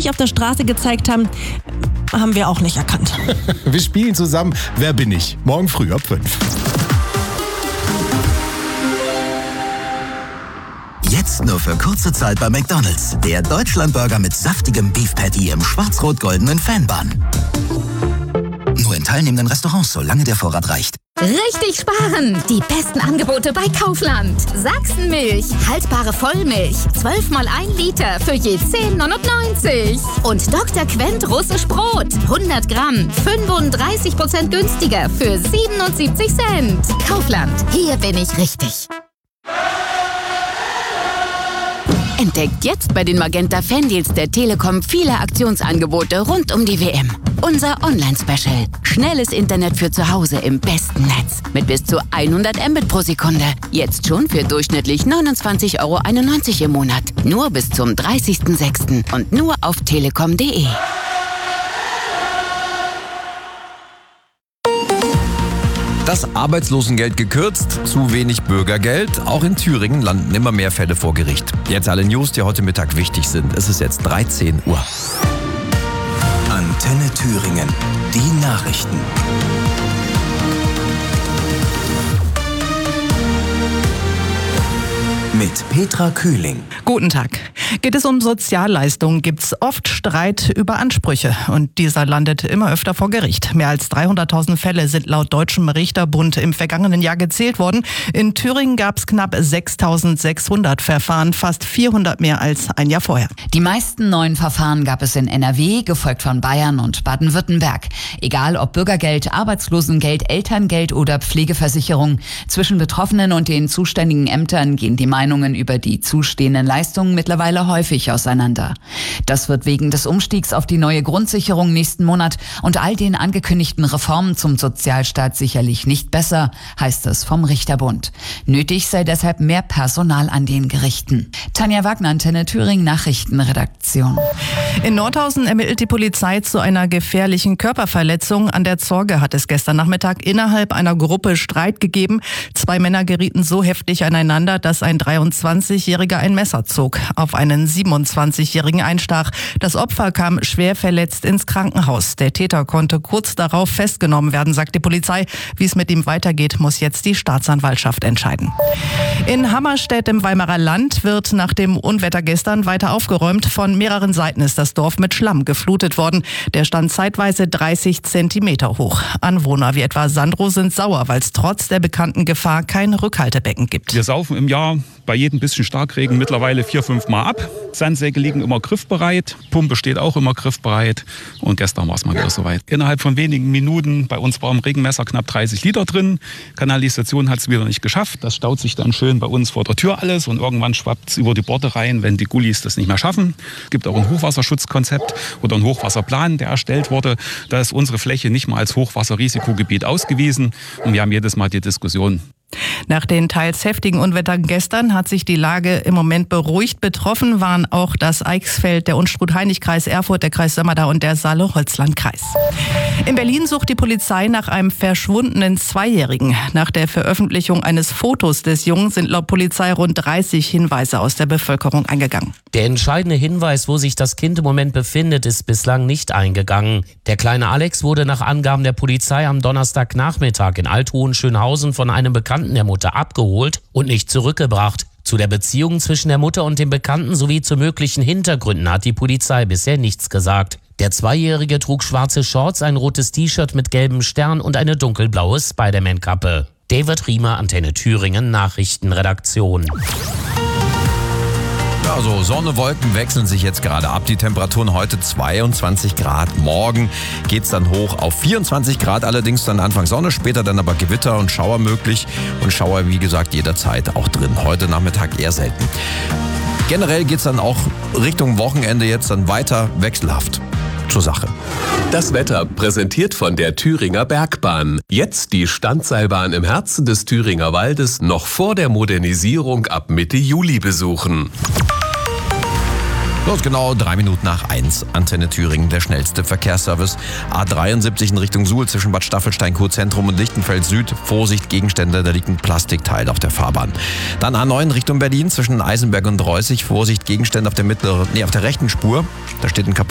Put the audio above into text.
nicht auf der Straße gezeigt haben, haben wir auch nicht erkannt. Wir spielen zusammen Wer bin ich? Morgen früh ab 5. Jetzt nur für kurze Zeit bei McDonald's. Der Deutschlandburger mit saftigem Beef Patty im schwarz-rot-goldenen Fanbun. Nur in teilnehmenden Restaurants, solange der Vorrat reicht. Richtig sparen! Die besten Angebote bei Kaufland. Sachsenmilch, haltbare Vollmilch, 12 mal 1 Liter für je 10,99. Und Dr. Quent russisch Brot, 100 Gramm, 35% günstiger für 77 Cent. Kaufland, hier bin ich richtig. Entdeckt jetzt bei den Magenta Fandeals der Telekom viele Aktionsangebote rund um die WM. Unser Online-Special. Schnelles Internet für zu Hause im besten Netz. Mit bis zu 100 Mbit pro Sekunde. Jetzt schon für durchschnittlich 29,91 € im Monat. Nur bis zum 30.06. und nur auf telekom.de. Das Arbeitslosengeld gekürzt, zu wenig Bürgergeld. Auch in Thüringen landen immer mehr Fälle vor Gericht. Jetzt alle News, die heute Mittag wichtig sind. Es ist jetzt 13 Uhr. Antenne Thüringen. Die Nachrichten. Mit Petra Kühling. Guten Tag. Geht es um Sozialleistungen, gibt es oft Streit über Ansprüche. Und dieser landet immer öfter vor Gericht. Mehr als 300.000 Fälle sind laut Deutschem Richterbund im vergangenen Jahr gezählt worden. In Thüringen gab es knapp 6.600 Verfahren, fast 400 mehr als ein Jahr vorher. Die meisten neuen Verfahren gab es in NRW, gefolgt von Bayern und Baden-Württemberg. Egal ob Bürgergeld, Arbeitslosengeld, Elterngeld oder Pflegeversicherung. Zwischen Betroffenen und den zuständigen Ämtern gehen die Meinungen über die zustehenden Leistungen mittlerweile häufig auseinander. Das wird wegen des Umstiegs auf die neue Grundsicherung nächsten Monat und all den angekündigten Reformen zum Sozialstaat sicherlich nicht besser, heißt es vom Richterbund. Nötig sei deshalb mehr Personal an den Gerichten. Tanja Wagner, Antenne Thüringen, Nachrichtenredaktion. In Nordhausen ermittelt die Polizei zu einer gefährlichen Körperverletzung. An der Zorge hat es gestern Nachmittag innerhalb einer Gruppe Streit gegeben. 2 Männer gerieten so heftig aneinander, dass ein 23-Jähriger ein Messer zog, auf einen 27-Jährigen einstach. Das Opfer kam schwer verletzt ins Krankenhaus. Der Täter konnte kurz darauf festgenommen werden, sagt die Polizei. Wie es mit ihm weitergeht, muss jetzt die Staatsanwaltschaft entscheiden. In Hammerstedt im Weimarer Land wird nach dem Unwetter gestern weiter aufgeräumt. Von mehreren Seiten ist das Dorf mit Schlamm geflutet worden. Der stand zeitweise 30 Zentimeter hoch. Anwohner wie etwa Sandro sind sauer, weil es trotz der bekannten Gefahr kein Rückhaltebecken gibt. Wir saufen im Jahr bei jedem bisschen Starkregen mittlerweile 4-5 Mal ab. Sandsäcke liegen immer griffbereit, Pumpe steht auch immer griffbereit und gestern war es mal wieder soweit. Innerhalb von wenigen Minuten, bei uns war im Regenmesser knapp 30 Liter drin. Kanalisation hat es wieder nicht geschafft. Das staut sich dann schön bei uns vor der Tür alles und irgendwann schwappt es über die Borde rein, wenn die Gullis das nicht mehr schaffen. Es gibt auch ein Hochwasserschutzkonzept oder einen Hochwasserplan, der erstellt wurde. Da ist unsere Fläche nicht mal als Hochwasserrisikogebiet ausgewiesen und wir haben jedes Mal die Diskussion. Nach den teils heftigen Unwettern gestern hat sich die Lage im Moment beruhigt. Betroffen waren auch das Eichsfeld, der Unstrut-Hainich-Kreis Erfurt, der Kreis Sömmerda und der Saale-Holzland-Kreis. In Berlin sucht die Polizei nach einem verschwundenen Zweijährigen. Nach der Veröffentlichung eines Fotos des Jungen sind laut Polizei rund 30 Hinweise aus der Bevölkerung eingegangen. Der entscheidende Hinweis, wo sich das Kind im Moment befindet, ist bislang nicht eingegangen. Der kleine Alex wurde nach Angaben der Polizei am Donnerstagnachmittag in Alt-Hohenschönhausen von einem Bekannten der Mutter abgeholt und nicht zurückgebracht. Zu der Beziehung zwischen der Mutter und dem Bekannten sowie zu möglichen Hintergründen hat die Polizei bisher nichts gesagt. Der Zweijährige trug schwarze Shorts, ein rotes T-Shirt mit gelbem Stern und eine dunkelblaue Spider-Man-Kappe. David Riemer, Antenne Thüringen, Nachrichtenredaktion. Ja, so Sonne, Wolken wechseln sich jetzt gerade ab. Die Temperaturen heute 22 Grad. Morgen geht's dann hoch auf 24 Grad. Allerdings dann Anfang Sonne, später dann aber Gewitter und Schauer möglich. Und Schauer, wie gesagt, jederzeit auch drin. Heute Nachmittag eher selten. Generell geht's dann auch Richtung Wochenende jetzt dann weiter wechselhaft zur Sache. Das Wetter präsentiert von der Thüringer Bergbahn. Jetzt die Standseilbahn im Herzen des Thüringer Waldes noch vor der Modernisierung ab Mitte Juli besuchen. Los, genau 3 Minuten nach 1. Antenne Thüringen, der schnellste Verkehrsservice. A73 in Richtung Suhl zwischen Bad Staffelstein, Kurzentrum und Lichtenfeld Süd. Vorsicht, Gegenstände, da liegt ein Plastikteil auf der Fahrbahn. Dann A9 Richtung Berlin zwischen Eisenberg und Reußig. Vorsicht, Gegenstände auf der rechten Spur. Da steht ein